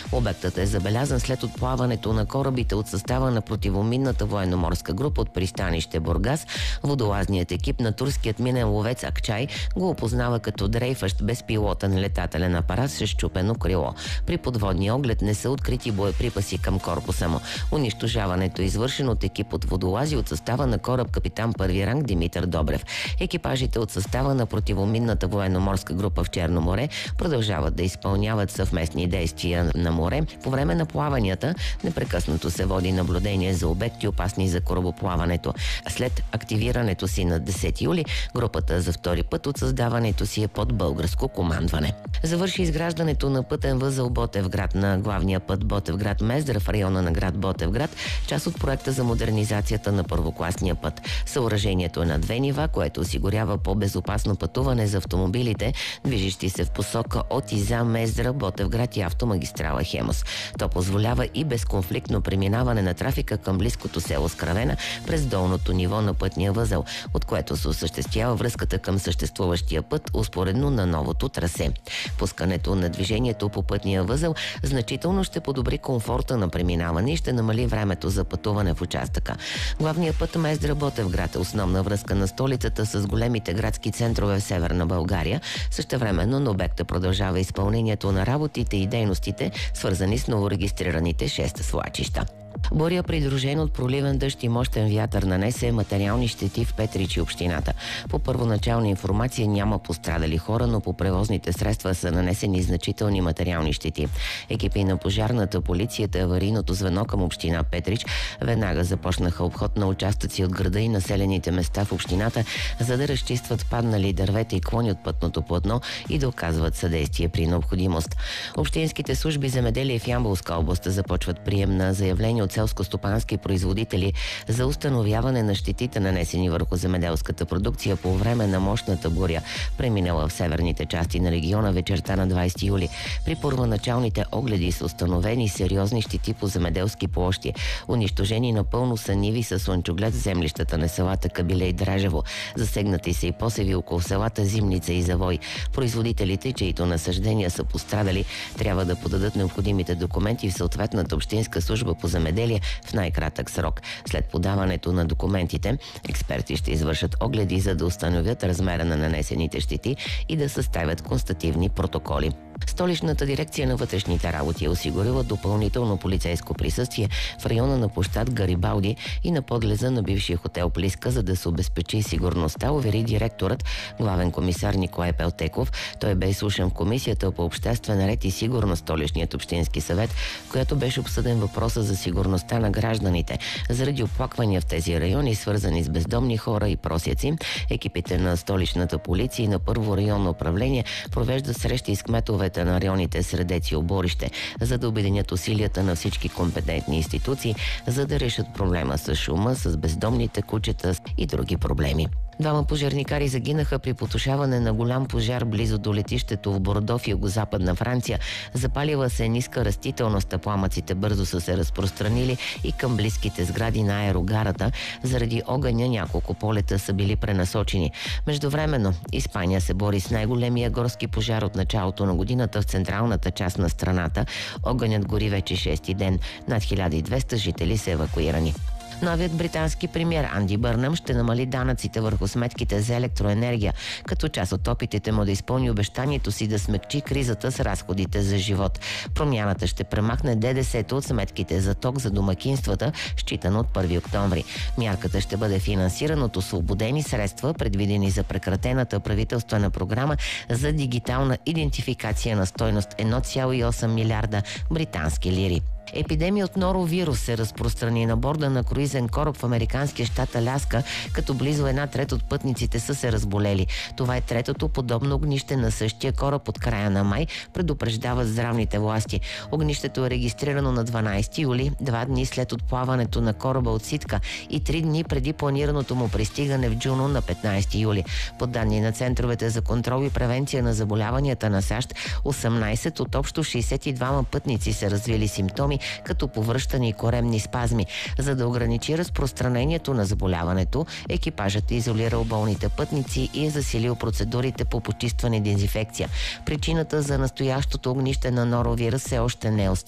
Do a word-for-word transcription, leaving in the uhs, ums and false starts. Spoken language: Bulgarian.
Обектът е забелязан след отплаването на корабите от състава на противоминната военноморска група от пристанище Бургас. Водолазният екип на турският минен ловец Акчай го опознава като дрейфащ безпилотен летателен апарат с счупено крило. При подводния оглед не са открити боеприпаси към корпуса му. Унищожаването е извършено от екип от водолази от състава на кораб капитан първи ранг Димитър Добрев. Екипажите от състава на противоминната военноморска група в Черно море продължават да изпълняват съвместни действия на море. По време на плаванията непрекъснато се води наблюдение за обекти, опасни за корабоплаването. След активирането си на десети юли, групата за втори път от създаването си е под българско командване. Завърши изграждането на пътен възел Ботевград на главния път Ботевград-Мездра в района на град Ботевград, част от проекта за модернизацията на първокласния път. Съоръжението е на две нива, което осигурява по-безопасно пътуване за автомобилите, движещи се в посока от и за Мездра, Ботевград и автомагистрала Хемус. То позволява и безконфликтно преминаване на трафика към близкото село Скравена през долното ниво на пътния възел, от което се осъществява връзката към съществуващия път, успоредно на новото трасе. Пускането на движението по пътния възел значително ще подобри комфорта на преминаване и ще намали времето за пътуване в участъка. Главният път Мездра-Ботевград е основна връзка на столицата с големите градски центрове в Северна България. Същевременно на обекта продължава изпълнението на работите и дейностите, свързани с новорегистрираните шест свлачища. Буря, придружена от проливен дъжд и мощен вятър, нанесе материални щети в Петрич и общината. По първоначална информация няма пострадали хора, но по превозните средства са нанесени значителни материални щети. Екипи на пожарната, полицията и аварийното звено към община Петрич веднага започнаха обход на участъци от града и населените места в общината, за да разчистват паднали дървета и клони от пътното платно и да оказват съдействие при необходимост. Общинските служби земеделие в Ямболска област започват прием на заявления от селскостопански производители за установяване на щетите, нанесени върху земеделската продукция по време на мощната буря, преминала в северните части на региона вечерта на двадесети юли. При първоначалните огледи са установени сериозни щети по земеделски площи. Унищожени напълно са ниви с слънчоглед в землищата на селата Кабиле и Дражево. Засегнати са и посеви около селата Зимница и Завой. Производителите, чието насъждения са пострадали, трябва да подадат необходимите документи в съответната общинска служба по земеделие в най-кратък срок. След подаването на документите, експерти ще извършат огледи, за да установят размера на нанесените щети и да съставят констативни протоколи. Столичната дирекция на вътрешните работи е осигурила допълнително полицейско присъствие в района на площад Гарибалди и на подлеза на бившия хотел Плиска, за да се обезпечи сигурността, увери директорът, главен комисар Николай Пелтеков. Той бе изслушан в Комисията по обществен ред и сигурност Столичният общински съвет, в която беше обсъден въпроса за сигурността на гражданите. Заради оплаквания в тези райони, свързани с бездомни хора и просяци, екипите на столичната полиция и на първо районно управление провеждат срещи с кметове на районите Средец и Оборище, за да обединят усилията на всички компетентни институции, за да решат проблема с шума, с бездомните кучета и други проблеми. Двама пожарникари загинаха при потушаване на голям пожар близо до летището в Бордо в югозападна Франция. Запалила се ниска растителност, а пламъците бързо са се разпространили и към близките сгради на аерогарата. Заради огъня няколко полета са били пренасочени. Междувременно Испания се бори с най-големия горски пожар от началото на годината в централната част на страната. Огънят гори вече шести ден. Над хиляда и двеста жители са евакуирани. Новият британски премиер Анди Бърнъм ще намали данъците върху сметките за електроенергия, като част от опитите му да изпълни обещанието си да смекчи кризата с разходите за живот. Промяната ще премахне ДДС-то от сметките за ток за домакинствата, считано от първи октомври. Мярката ще бъде финансирана от освободени средства, предвидени за прекратената правителствена програма за дигитална идентификация на стойност едно цяло и осем милиарда британски лири. Епидемия от норовирус се разпространи на борда на круизен кораб в американския щат Аляска, като близо една трета от пътниците са се разболели. Това е третото подобно огнище на същия кораб от края на май, предупреждават здравните власти. Огнището е регистрирано на дванадесети юли, два дни след отплаването на кораба от Ситка и три дни преди планираното му пристигане в Джуно на петнадесети юли. По данни на центровете за контрол и превенция на заболяванията на САЩ, осемнадесет от общо шейсет и двама пътници са развили симптоми, като повръщани и коремни спазми. За да ограничи разпространението на заболяването, екипажът е изолирал болните пътници и е засилил процедурите по почистване и дезинфекция. Причината за настоящото огнище на норовирус все още не е установена.